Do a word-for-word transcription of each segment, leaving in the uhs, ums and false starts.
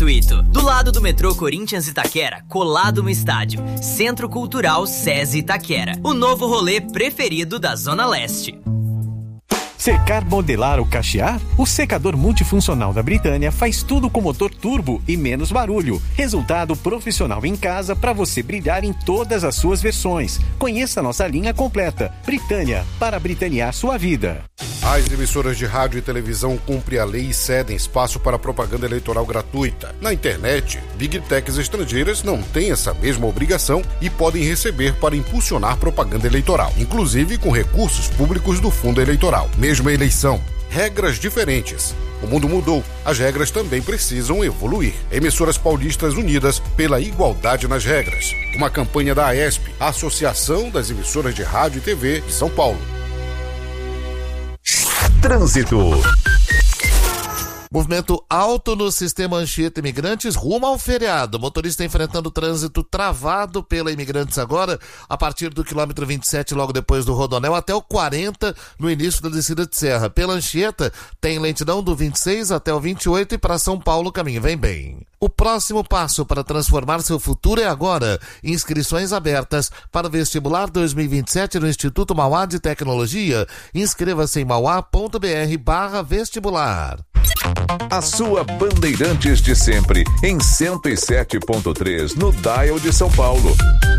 gratuito. Do lado do metrô Corinthians Itaquera, colado no estádio. Centro Cultural SESI Itaquera. O novo rolê preferido da Zona Leste. Secar, modelar ou cachear? O secador multifuncional da Britânia faz tudo com motor turbo e menos barulho. Resultado profissional em casa para você brilhar em todas as suas versões. Conheça a nossa linha completa. Britânia, para britanear sua vida. As emissoras de rádio e televisão cumprem a lei e cedem espaço para propaganda eleitoral gratuita. Na internet, Big Techs estrangeiras não têm essa mesma obrigação e podem receber para impulsionar propaganda eleitoral, inclusive com recursos públicos do fundo eleitoral. Mesma eleição, regras diferentes. O mundo mudou, as regras também precisam evoluir. Emissoras paulistas unidas pela igualdade nas regras. Uma campanha da AESP, a Associação das Emissoras de Rádio e T V de São Paulo. Trânsito. Movimento alto no sistema Anchieta Imigrantes rumo ao feriado. Motorista enfrentando trânsito travado pela Imigrantes agora, a partir do quilômetro vinte e sete, logo depois do Rodonel, até o quarenta, no início da descida de serra. Pela Anchieta, tem lentidão do vinte e seis até o vinte e oito e para São Paulo o caminho vem bem. O próximo passo para transformar seu futuro é agora. Inscrições abertas para o vestibular dois mil e vinte e sete no Instituto Mauá de Tecnologia. Inscreva-se em mauá.br barra vestibular. A sua Bandeirantes de sempre, em cento e sete ponto três, no Dial de São Paulo.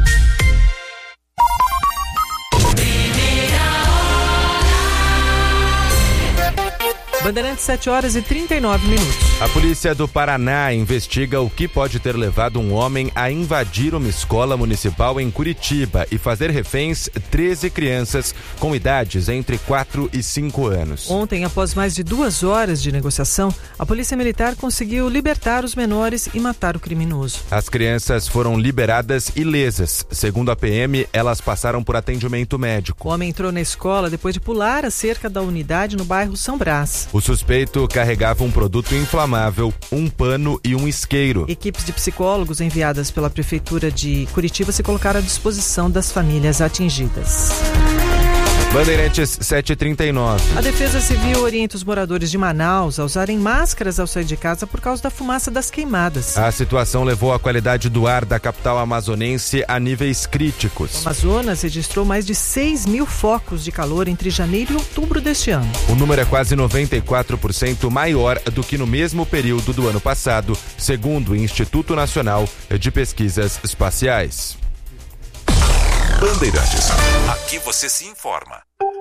Bandeirantes, sete horas e trinta e nove minutos. A polícia do Paraná investiga o que pode ter levado um homem a invadir uma escola municipal em Curitiba e fazer reféns treze crianças com idades entre quatro e cinco anos. Ontem, após mais de duas horas de negociação, a Polícia Militar conseguiu libertar os menores e matar o criminoso. As crianças foram liberadas ilesas. Segundo a P M, elas passaram por atendimento médico. O homem entrou na escola depois de pular a cerca da unidade no bairro São Brás. O suspeito carregava um produto inflamável, um pano e um isqueiro. Equipes de psicólogos enviadas pela Prefeitura de Curitiba se colocaram à disposição das famílias atingidas. Bandeirantes sete e trinta e nove. A Defesa Civil orienta os moradores de Manaus a usarem máscaras ao sair de casa por causa da fumaça das queimadas. A situação levou a qualidade do ar da capital amazonense a níveis críticos. O Amazonas registrou mais de seis mil focos de calor entre janeiro e outubro deste ano. O número é quase noventa e quatro por cento maior do que no mesmo período do ano passado, segundo o Instituto Nacional de Pesquisas Espaciais. Bandeirantes. Aqui você se informa.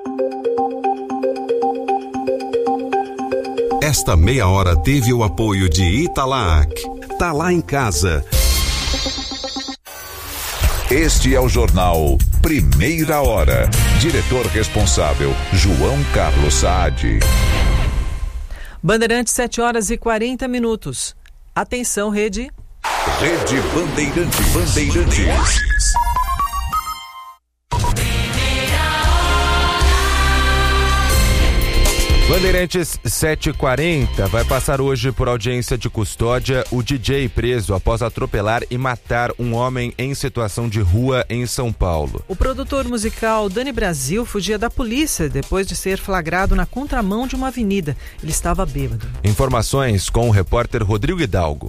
Esta meia hora teve o apoio de Italac. Tá lá em casa. Este é o jornal Primeira Hora. Diretor responsável, João Carlos Saad. Bandeirantes, sete horas e quarenta minutos. Atenção, rede. Rede Bandeirantes. Bandeirantes. Bandeirantes sete e quarenta vai passar hoje por audiência de custódia o D J preso após atropelar e matar um homem em situação de rua em São Paulo. O produtor musical Dani Brasil fugia da polícia depois de ser flagrado na contramão de uma avenida. Ele estava bêbado. Informações com o repórter Rodrigo Hidalgo.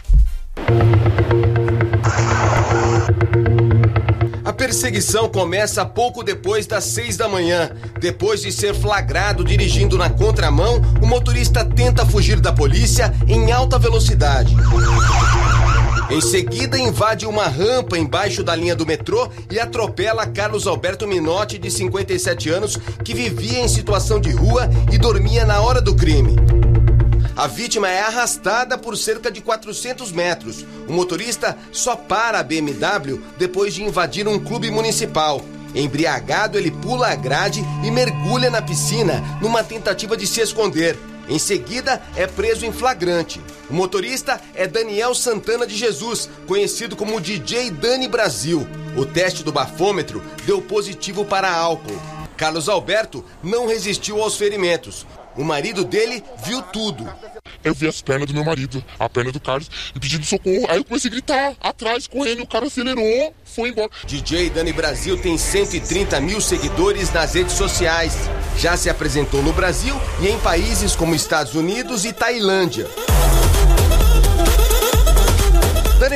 A perseguição começa pouco depois das seis da manhã. Depois de ser flagrado dirigindo na contramão, o motorista tenta fugir da polícia em alta velocidade. Em seguida, invade uma rampa embaixo da linha do metrô e atropela Carlos Alberto Minotti, de cinquenta e sete anos, que vivia em situação de rua e dormia na hora do crime. A vítima é arrastada por cerca de quatrocentos metros. O motorista só para a B M W depois de invadir um clube municipal. Embriagado, ele pula a grade e mergulha na piscina numa tentativa de se esconder. Em seguida, é preso em flagrante. O motorista é Daniel Santana de Jesus, conhecido como D J Dani Brasil. O teste do bafômetro deu positivo para álcool. Carlos Alberto não resistiu aos ferimentos. O marido dele viu tudo. Eu vi as pernas do meu marido, a perna do Carlos, e pedindo socorro. Aí eu comecei a gritar atrás, correndo, o cara acelerou, foi embora. D J Dani Brasil tem cento e trinta mil seguidores nas redes sociais. Já se apresentou no Brasil e em países como Estados Unidos e Tailândia.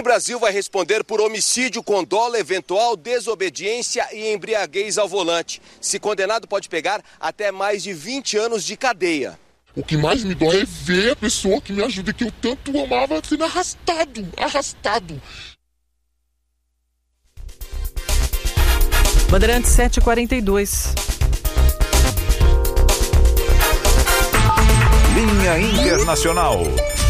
Brasil vai responder por homicídio com dolo, eventual desobediência e embriaguez ao volante. Se condenado, pode pegar até mais de vinte anos de cadeia. O que mais me dói é ver a pessoa que me ajuda, que eu tanto amava, sendo arrastado, arrastado. Bandeirantes sete e quarenta e dois. Linha Internacional.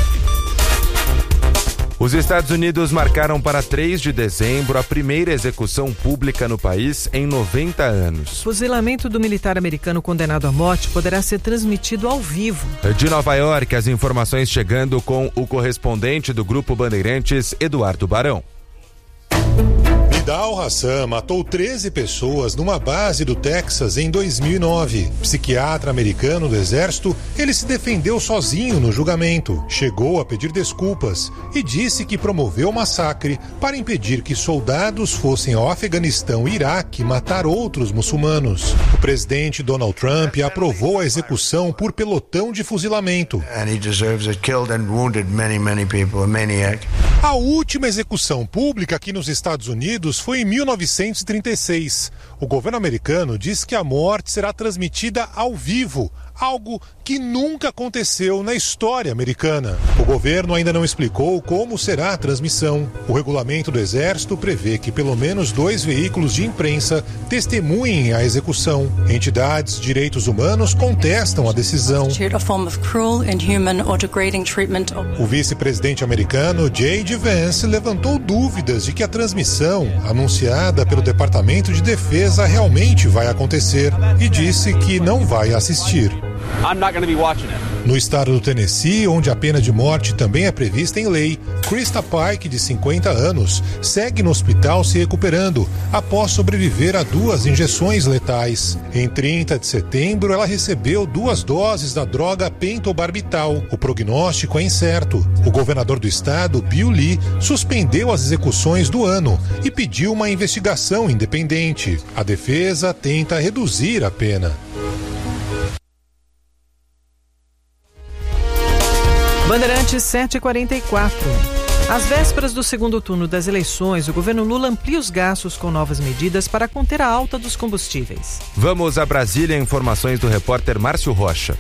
Os Estados Unidos marcaram para três de dezembro a primeira execução pública no país em noventa anos. O fuzilamento do militar americano condenado à morte poderá ser transmitido ao vivo. De Nova York, as informações chegando com o correspondente do Grupo Bandeirantes, Eduardo Barão. Nidal Hassan matou treze pessoas numa base do Texas em dois mil e nove. Psiquiatra americano do exército, ele se defendeu sozinho no julgamento. Chegou a pedir desculpas e disse que promoveu o massacre para impedir que soldados fossem ao Afeganistão e Iraque matar outros muçulmanos. O presidente Donald Trump aprovou a execução por pelotão de fuzilamento. A última execução pública aqui nos Estados Unidos foi em mil novecentos e trinta e seis. O governo americano diz que a morte será transmitida ao vivo, algo que nunca aconteceu na história americana. O governo ainda não explicou como será a transmissão. O regulamento do Exército prevê que pelo menos dois veículos de imprensa testemunhem a execução. Entidades de direitos humanos contestam a decisão. O vice-presidente americano J D Vance levantou dúvidas de que a transmissão, anunciada pelo Departamento de Defesa, realmente vai acontecer e disse que não vai assistir. No estado do Tennessee, onde a pena de morte também é prevista em lei, Krista Pike, de cinquenta anos, segue no hospital se recuperando após sobreviver a duas injeções letais. Em trinta de setembro, ela recebeu duas doses da droga pentobarbital. O prognóstico é incerto. O governador do estado, Bill Lee, suspendeu as execuções do ano e pediu uma investigação independente. A defesa tenta reduzir a pena. Bandeirantes sete e quarenta e quatro. Às vésperas do segundo turno das eleições, o governo Lula amplia os gastos com novas medidas para conter a alta dos combustíveis. Vamos a Brasília, informações do repórter Márcio Rocha.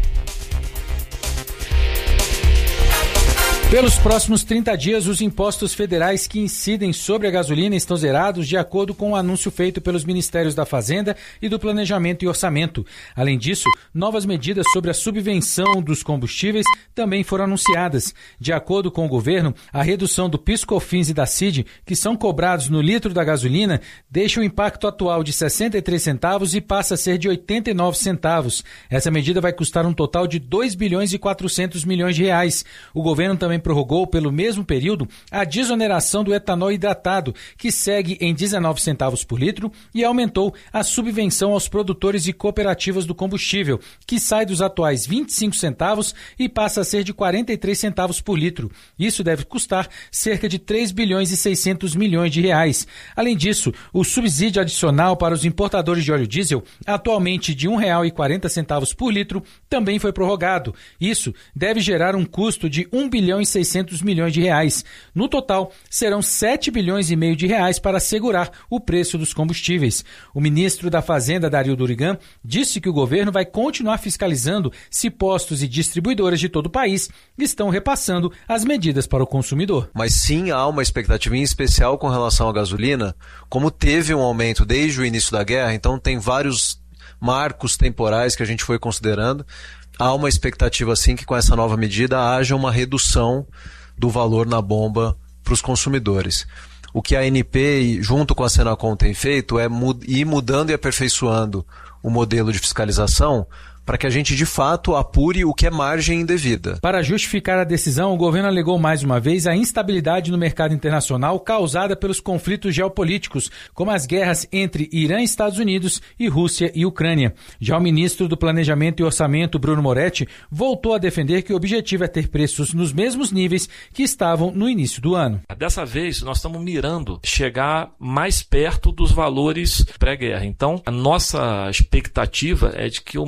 Pelos próximos trinta dias, os impostos federais que incidem sobre a gasolina estão zerados de acordo com o anúncio feito pelos Ministérios da Fazenda e do Planejamento e Orçamento. Além disso, novas medidas sobre a subvenção dos combustíveis também foram anunciadas. De acordo com o governo, a redução do PIS/COFINS e da C I D, que são cobrados no litro da gasolina, deixa o impacto atual de sessenta e três centavos e passa a ser de oitenta e nove centavos. Essa medida vai custar um total de dois bilhões e quatrocentos milhões de reais. O governo também prorrogou pelo mesmo período a desoneração do etanol hidratado, que segue em dezenove centavos por litro, e aumentou a subvenção aos produtores e cooperativas do combustível, que sai dos atuais vinte e cinco centavos e passa a ser de quarenta e três centavos por litro. Isso deve custar cerca de três bilhões e seiscentos milhões de reais. Além disso, o subsídio adicional para os importadores de óleo diesel, atualmente de um real e quarenta centavos por litro, também foi prorrogado. Isso deve gerar um custo de um bilhão e seiscentos milhões de reais. No total, serão sete bilhões e meio de reais para assegurar o preço dos combustíveis. O ministro da Fazenda, Dario Durigan, disse que o governo vai continuar fiscalizando se postos e distribuidoras de todo o país estão repassando as medidas para o consumidor. Mas sim, há uma expectativa em especial com relação à gasolina, como teve um aumento desde o início da guerra, então tem vários marcos temporais que a gente foi considerando. Há uma expectativa, sim, que com essa nova medida haja uma redução do valor na bomba para os consumidores. O que a A N P, junto com a Senacom, tem feito é ir mudando e aperfeiçoando o modelo de fiscalização para que a gente, de fato, apure o que é margem indevida. Para justificar a decisão, o governo alegou mais uma vez a instabilidade no mercado internacional causada pelos conflitos geopolíticos, como as guerras entre Irã e Estados Unidos e Rússia e Ucrânia. Já o ministro do Planejamento e Orçamento, Bruno Moretti, voltou a defender que o objetivo é ter preços nos mesmos níveis que estavam no início do ano. Dessa vez, nós estamos mirando chegar mais perto dos valores pré-guerra. Então, a nossa expectativa é de que o mercado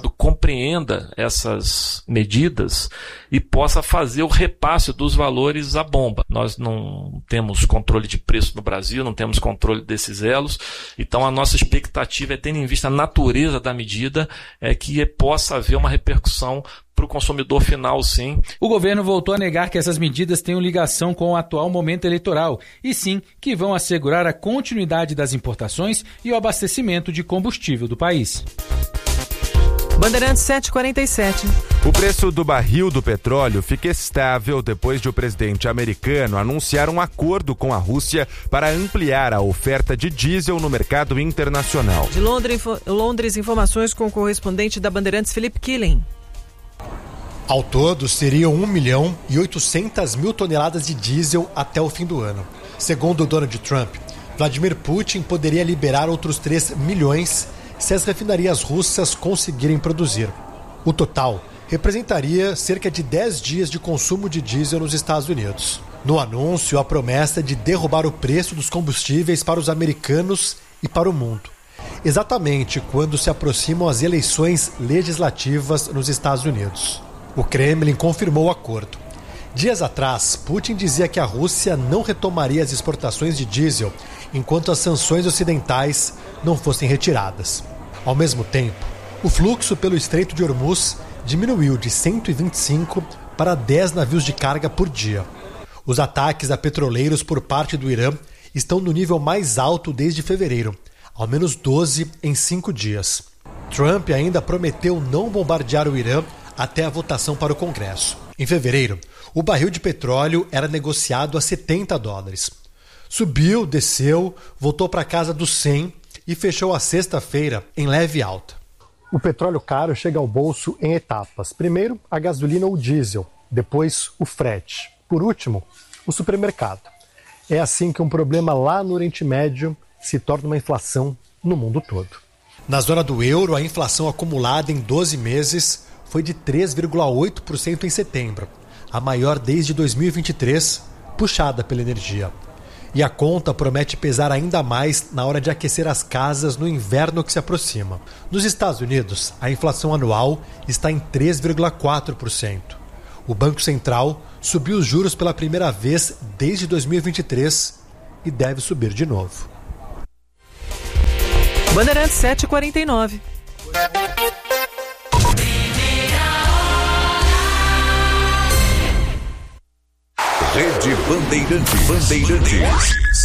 Estado compreenda essas medidas e possa fazer o repasse dos valores à bomba. Nós não temos controle de preço no Brasil, não temos controle desses elos, então a nossa expectativa é, tendo em vista a natureza da medida, é que possa haver uma repercussão para o consumidor final, sim. O governo voltou a negar que essas medidas tenham ligação com o atual momento eleitoral, e sim que vão assegurar a continuidade das importações e o abastecimento de combustível do país. Bandeirantes sete e quarenta e sete. O preço do barril do petróleo fica estável depois de o presidente americano anunciar um acordo com a Rússia para ampliar a oferta de diesel no mercado internacional. De Londres, Londres informações com o correspondente da Bandeirantes, Felipe Killen. Ao todo, seriam um milhão e oitocentas mil toneladas de diesel até o fim do ano. Segundo Donald Trump, Vladimir Putin poderia liberar outros três milhões se as refinarias russas conseguirem produzir. O total representaria cerca de dez dias de consumo de diesel nos Estados Unidos. No anúncio, a promessa de derrubar o preço dos combustíveis para os americanos e para o mundo. Exatamente quando se aproximam as eleições legislativas nos Estados Unidos. O Kremlin confirmou o acordo. Dias atrás, Putin dizia que a Rússia não retomaria as exportações de diesel enquanto as sanções ocidentais não fossem retiradas. Ao mesmo tempo, o fluxo pelo Estreito de Hormuz diminuiu de cento e vinte e cinco para dez navios de carga por dia. Os ataques a petroleiros por parte do Irã estão no nível mais alto desde fevereiro, ao menos doze em cinco dias. Trump ainda prometeu não bombardear o Irã até a votação para o Congresso. Em fevereiro, o barril de petróleo era negociado a setenta dólares. Subiu, desceu, voltou para casa dos cem e fechou a sexta-feira em leve alta. O petróleo caro chega ao bolso em etapas. Primeiro, a gasolina ou diesel, depois o frete. Por último, o supermercado. É assim que um problema lá no Oriente Médio se torna uma inflação no mundo todo. Na zona do euro, a inflação acumulada em doze meses foi de três vírgula oito por cento em setembro, a maior desde dois mil e vinte e três, puxada pela energia. E a conta promete pesar ainda mais na hora de aquecer as casas no inverno que se aproxima. Nos Estados Unidos, a inflação anual está em três vírgula quatro por cento. O Banco Central subiu os juros pela primeira vez desde dois mil e vinte e três e deve subir de novo. Bandeirantes sete e quarenta e nove. Rede Bandeirantes. Bandeirantes.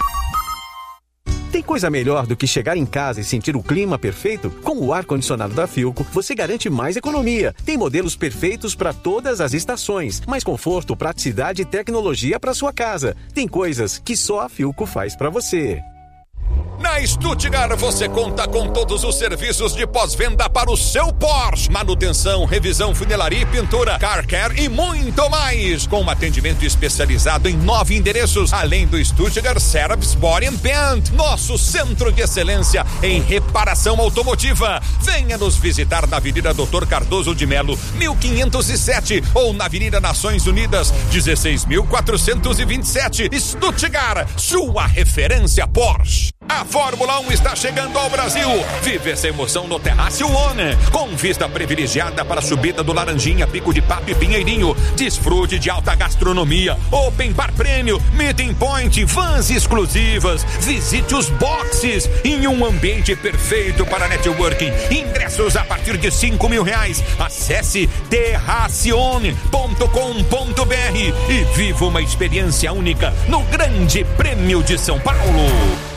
Tem coisa melhor do que chegar em casa e sentir o clima perfeito? Com o ar-condicionado da Philco, você garante mais economia. Tem modelos perfeitos para todas as estações, mais conforto, praticidade e tecnologia para sua casa. Tem coisas que só a Philco faz para você. Na Stuttgart você conta com todos os serviços de pós-venda para o seu Porsche. Manutenção, revisão, funilaria e pintura, car care e muito mais. Com um atendimento especializado em nove endereços, além do Stuttgart Service Body and Paint, nosso centro de excelência em reparação automotiva. Venha nos visitar na Avenida doutor Cardoso de Melo, mil quinhentos e sete, ou na Avenida Nações Unidas, dezesseis mil quatrocentos e vinte e sete. Stuttgart, sua referência Porsche. A Fórmula um está chegando ao Brasil. Vive essa emoção no Terraço One, com vista privilegiada para a subida do Laranjinha, Pico de Papo e Pinheirinho. Desfrute de alta gastronomia, open bar prêmio, meeting point, vans exclusivas. Visite os boxes em um ambiente perfeito para networking. Ingressos a partir de cinco mil reais. Acesse terracione ponto com ponto br e viva uma experiência única no Grande Prêmio de São Paulo.